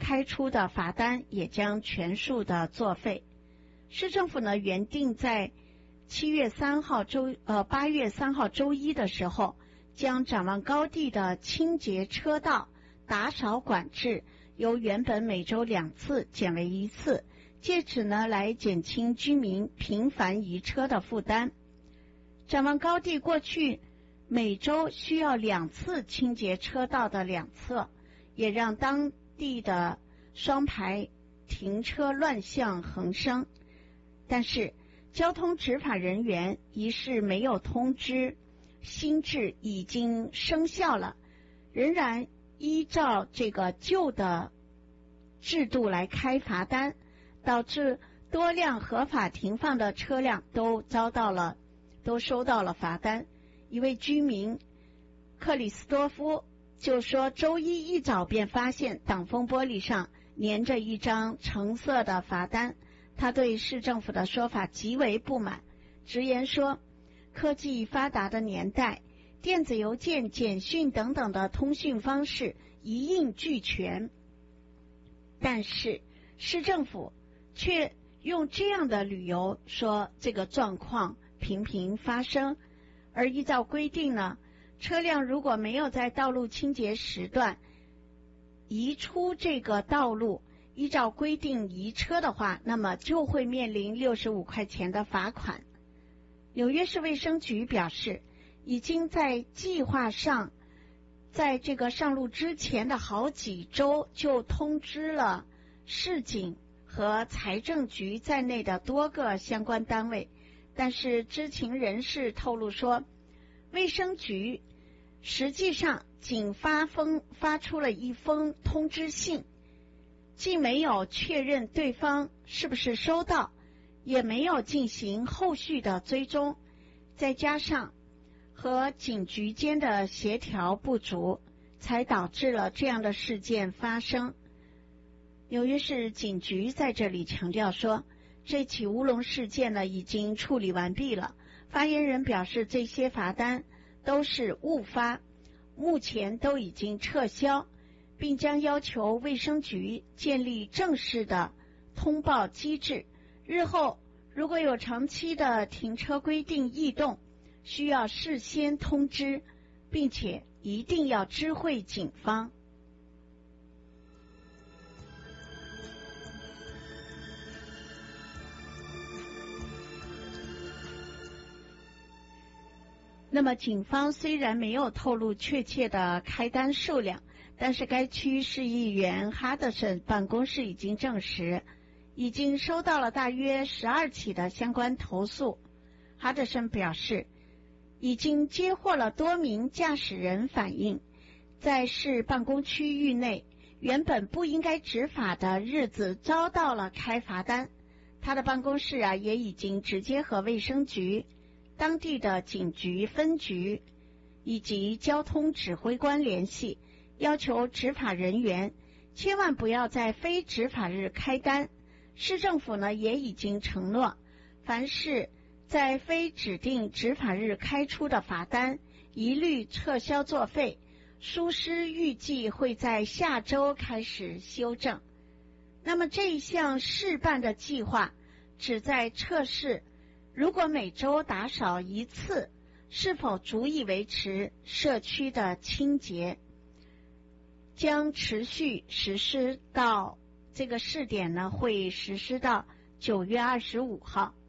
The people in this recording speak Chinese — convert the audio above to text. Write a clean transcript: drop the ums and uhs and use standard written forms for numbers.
开出的罚单也将全数的作废。市政府呢原定在8月3号周一的时候，将展望高地的清洁车道打扫管制由原本每周2次减为1次，借此呢来减轻居民频繁移车的负担。展望高地过去每周需要2次清洁车道的两侧，也让当地的双排停车乱象横生。但是交通执法人员一事没有通知，新制已经生效了，仍然依照这个旧的制度来开罚单，导致多辆合法停放的车辆都收到了罚单。一位居民克里斯多夫就说，周一一早便发现挡风玻璃上粘着一张橙色的罚单，他对市政府的说法极为不满，直言说，科技发达的年代，电子邮件、简讯等等的通讯方式一应俱全，但是市政府却用这样的理由说这个状况频频发生。而依照规定呢，车辆如果没有在道路清洁时段移出这个道路，依照规定移车的话，那么就会面临65块钱的罚款。纽约市卫生局表示，已经在计划上，在这个上路之前的好几周就通知了市警和财政局在内的多个相关单位，但是知情人士透露说，卫生局实际上仅发出了一封通知信，既没有确认对方是不是收到，也没有进行后续的追踪，再加上和警局间的协调不足，才导致了这样的事件发生。纽约市警局在这里强调说，这起乌龙事件呢已经处理完毕了。发言人表示，这些罚单都是误发，目前都已经撤销，并将要求卫生局建立正式的通报机制，日后如果有长期的停车规定异动，需要事先通知，并且一定要知会警方。那么警方虽然没有透露确切的开单数量，但是该区市议员哈德森办公室已经证实，已经收到了大约12起的相关投诉。哈德森表示，已经接获了多名驾驶人反映，在市办公区域内原本不应该执法的日子遭到了开罚单。他的办公室也已经直接和卫生局、当地的警局分局以及交通指挥官联系，要求执法人员千万不要在非执法日开单。市政府呢也已经承诺，凡是在非指定执法日开出的罚单一律撤销作废。疏失预计会在下周开始修正。那么这一项试办的计划旨在测试，如果每周打扫1次，是否足以维持社区的清洁，将持续实施到这个试点呢，会实施到9月25号。